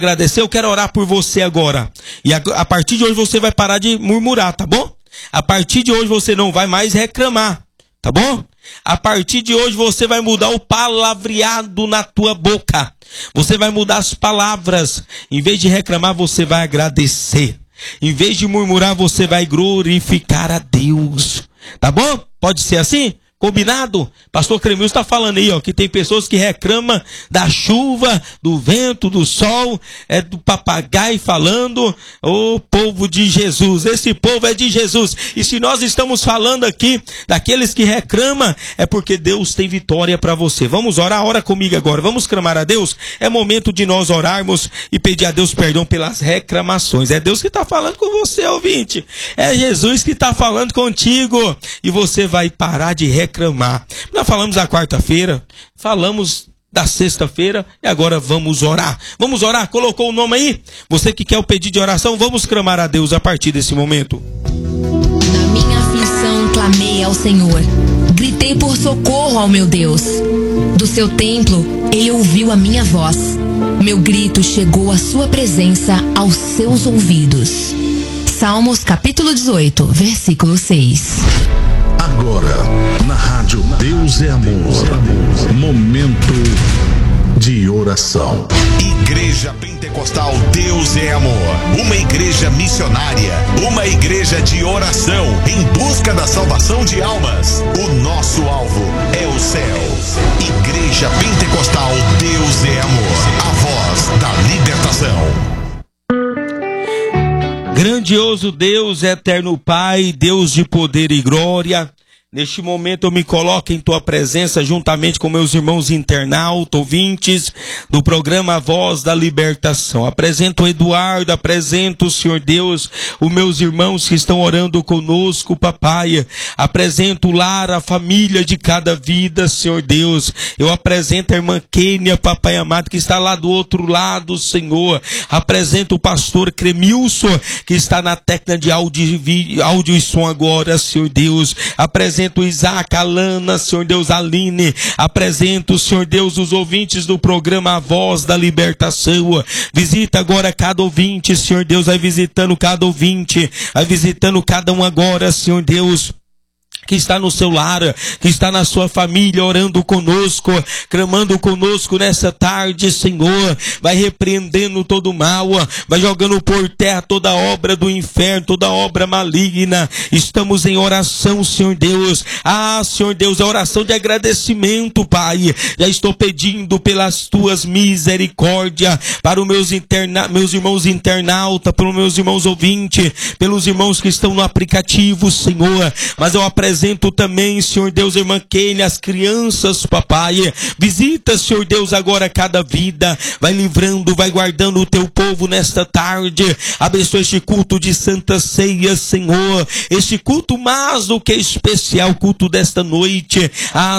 agradecer, eu quero orar por você agora. E a partir de hoje você vai parar de murmurar, tá bom? A partir de hoje você não vai mais reclamar, tá bom? A partir de hoje você vai mudar o palavreado na tua boca. Você vai mudar as palavras. Em vez de reclamar, você vai agradecer. Em vez de murmurar, você vai glorificar a Deus. Tá bom? Pode ser assim? Combinado? Pastor Cremilson está falando aí, ó, que tem pessoas que reclamam da chuva, do vento, do sol, do papagaio falando, ô povo de Jesus, esse povo é de Jesus. E se nós estamos falando aqui daqueles que reclamam, é porque Deus tem vitória para você. Vamos orar? Ora comigo agora, vamos clamar a Deus? É momento de nós orarmos e pedir a Deus perdão pelas reclamações. É Deus que está falando com você, ouvinte. É Jesus que está falando contigo. E você vai parar de reclamar. Nós falamos da quarta-feira, falamos da sexta-feira e agora vamos orar. Vamos orar? Colocou o nome aí? Você que quer o pedido de oração, vamos clamar a Deus a partir desse momento. Na minha aflição clamei ao Senhor, gritei por socorro ao meu Deus. Do seu templo ele ouviu a minha voz, meu grito chegou à sua presença, aos seus ouvidos. Salmos capítulo 18, versículo 6. Agora, na rádio Deus é Amor, momento de oração. Igreja Pentecostal Deus é Amor, uma igreja missionária, uma igreja de oração em busca da salvação de almas. O nosso alvo é o céu. Igreja Pentecostal Deus é Amor, a voz da libertação. Grandioso Deus, eterno Pai, Deus de poder e glória, neste momento eu me coloco em Tua presença juntamente com meus irmãos internautas, ouvintes do programa Voz da Libertação. Apresento o Eduardo, apresento o Senhor Deus, os meus irmãos que estão orando conosco, papai. Apresento o lar, a família de cada vida, Senhor Deus. Eu apresento a irmã Kênia, papai amado, que está lá do outro lado, Senhor. Apresento o pastor Cremilson, que está na técnica de áudio e som agora, Senhor Deus. Apresento o Isaac, a Lana, Senhor Deus, a Aline. Apresento, Senhor Deus, os ouvintes do programa A Voz da Libertação. Visita agora cada ouvinte, Senhor Deus, vai visitando cada ouvinte, vai visitando cada um agora, Senhor Deus, que está no seu lar, que está na sua família, orando conosco, clamando conosco nessa tarde, Senhor. Vai repreendendo todo o mal, vai jogando por terra toda obra do inferno, toda obra maligna. Estamos em oração, Senhor Deus. Ah, Senhor Deus, a oração de agradecimento, Pai. Já estou pedindo pelas tuas misericórdias para os meus irmãos internautas, pelos meus irmãos ouvintes, pelos irmãos que estão no aplicativo, Senhor. Mas eu apresento também, Senhor Deus, irmã Kênia, as crianças, papai. Visita, Senhor Deus, agora cada vida. Vai livrando, vai guardando o teu povo nesta tarde. Abençoa este culto de Santa Ceia, Senhor. Este culto mais do que especial, culto desta noite. Ah,